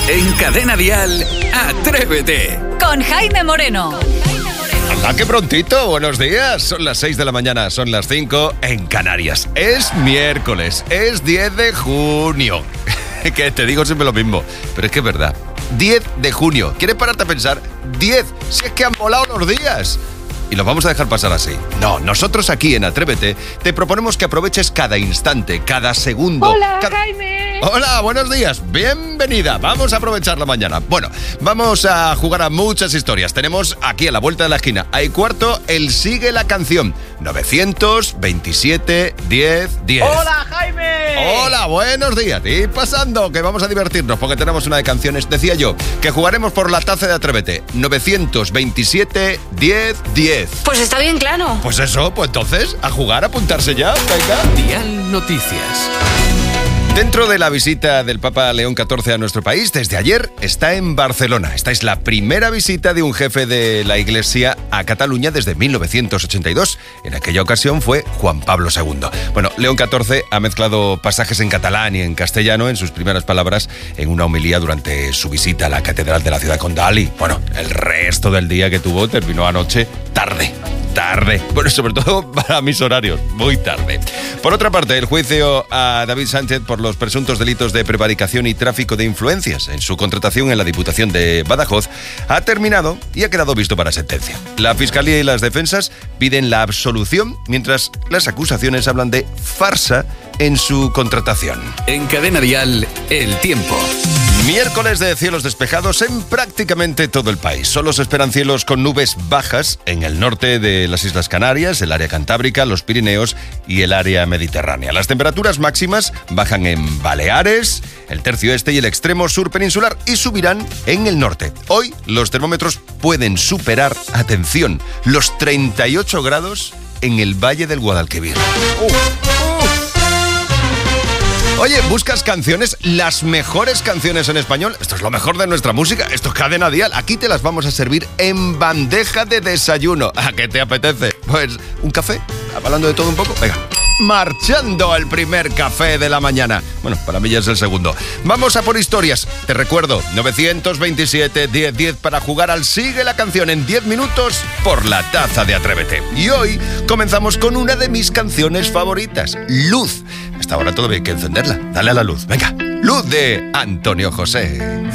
En Cadena Dial, Atrévete. Con Jaime Moreno. ¡Anda, qué prontito! Buenos días. Son las 6 de la mañana, son las 5 en Canarias. Es miércoles, es 10 de junio. Que te digo siempre lo mismo, pero es que es verdad. 10 de junio. ¿Quieres pararte a pensar? 10. Si es que han volado los días. Y los vamos a dejar pasar así. No, nosotros aquí en Atrévete te proponemos que aproveches cada instante, cada segundo. Hola, Jaime. Hola, buenos días. Bienvenida. Vamos a aprovechar la mañana. Bueno, vamos a jugar a muchas historias. Tenemos aquí a la vuelta de la esquina, hay cuarto, el Sigue la Canción. 927 10 10. Hola, Jaime. Hola, buenos días. Y pasando, que vamos a divertirnos porque tenemos una de canciones. Decía yo que jugaremos por la taza de Atrévete. 927 10 10. Pues está bien claro. Pues eso, pues entonces, a jugar, a apuntarse ya. Venga. Dial Noticias. Dentro de la visita del Papa León XIV a nuestro país, desde ayer está en Barcelona. Esta es la primera visita de un jefe de la Iglesia a Cataluña desde 1982. En aquella ocasión fue Juan Pablo II. Bueno, León XIV ha mezclado pasajes en catalán y en castellano en sus primeras palabras en una homilía durante su visita a la Catedral de la ciudad condal. Y bueno, el resto del día que tuvo terminó anoche tarde. Bueno, sobre todo para mis horarios, muy tarde. Por otra parte, el juicio a David Sánchez por los presuntos delitos de prevaricación y tráfico de influencias en su contratación en la Diputación de Badajoz ha terminado y ha quedado visto para sentencia. La Fiscalía y las defensas piden la absolución, mientras las acusaciones hablan de farsa en su contratación. En Cadena Dial, el tiempo. Miércoles de cielos despejados en prácticamente todo el país. Solo se esperan cielos con nubes bajas en el norte de las Islas Canarias, el área cantábrica, los Pirineos y el área mediterránea. Las temperaturas máximas bajan en Baleares, el tercio este y el extremo sur peninsular y subirán en el norte. Hoy los termómetros pueden superar, atención, los 38 grados en el Valle del Guadalquivir. Oye, ¿buscas canciones? Las mejores canciones en español. Esto es lo mejor de nuestra música. Esto es Cadena Dial. Aquí te las vamos a servir en bandeja de desayuno. ¿A qué te apetece? Pues, ¿un café? Hablando de todo un poco. Venga. Marchando el primer café de la mañana. Bueno, para mí ya es el segundo. Vamos a por historias. Te recuerdo, 927 10 10 para jugar al Sigue la Canción en 10 minutos por la taza de Atrévete. Y hoy comenzamos con una de mis canciones favoritas, Luz. Hasta ahora todavía hay que encenderla. Dale a la luz. Venga. Luz de Antonio José.